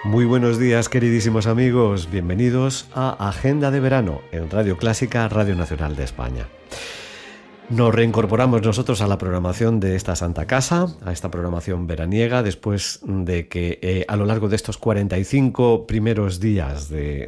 Muy buenos días, queridísimos amigos. Bienvenidos a Agenda de Verano en Radio Clásica, Radio Nacional de España. Nos reincorporamos nosotros a la programación de esta Santa Casa, a esta programación veraniega, después de que a lo largo de estos 45 primeros días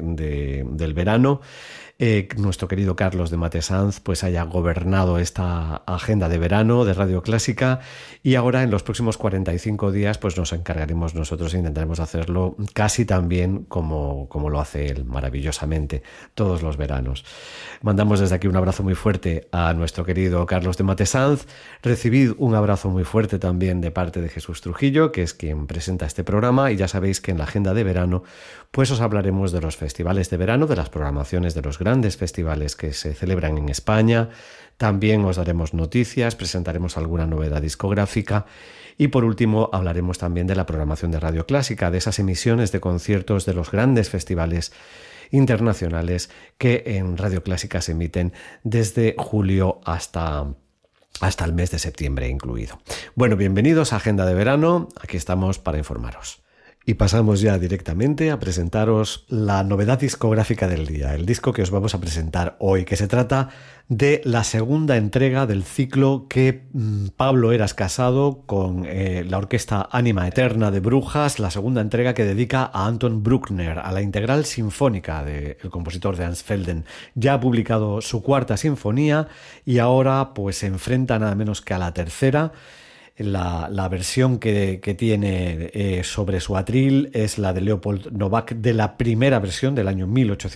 del verano, nuestro querido Carlos de Matesanz pues haya gobernado esta agenda de verano de Radio Clásica, y ahora en los próximos 45 días pues nos encargaremos nosotros e intentaremos hacerlo casi tan bien como lo hace él maravillosamente todos los veranos. Mandamos desde aquí un abrazo muy fuerte a nuestro querido Carlos de Matesanz. Recibid un abrazo muy fuerte también de parte de Jesús Trujillo, que es quien presenta este programa, y ya sabéis que en la agenda de verano pues os hablaremos de los festivales de verano, de las programaciones de los grandes festivales que se celebran en España. También os daremos noticias, presentaremos alguna novedad discográfica y por último hablaremos también de la programación de Radio Clásica, de esas emisiones de conciertos de los grandes festivales internacionales que en Radio Clásica se emiten desde julio hasta el mes de septiembre incluido. Bueno, bienvenidos a Agenda de Verano, aquí estamos para informaros. Y pasamos ya directamente a presentaros la novedad discográfica del día, el disco que os vamos a presentar hoy, que se trata de la segunda entrega del ciclo que Pablo Heras Casado con la orquesta Ánima Eterna de Brujas, la segunda entrega que dedica a Anton Bruckner, a la integral sinfónica del compositor de Ansfelden. Ya ha publicado su cuarta sinfonía y ahora pues se enfrenta nada menos que a la tercera. La versión que tiene sobre su atril es la de Leopold Novak de la primera versión del año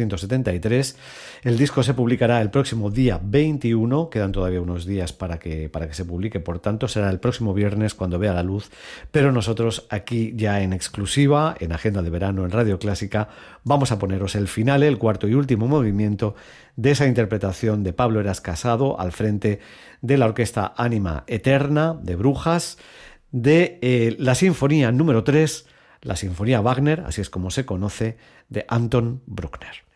1873. El disco se publicará el próximo día 21, quedan todavía unos días para que se publique, por tanto será el próximo viernes cuando vea la luz, pero nosotros aquí ya en exclusiva, en Agenda de Verano en Radio Clásica, vamos a poneros el final, el cuarto y último movimiento de esa interpretación de Pablo Heras Casado al frente de la orquesta Ánima Eterna de Brujas, de la sinfonía número 3, la sinfonía Wagner, así es como se conoce, de Anton Bruckner.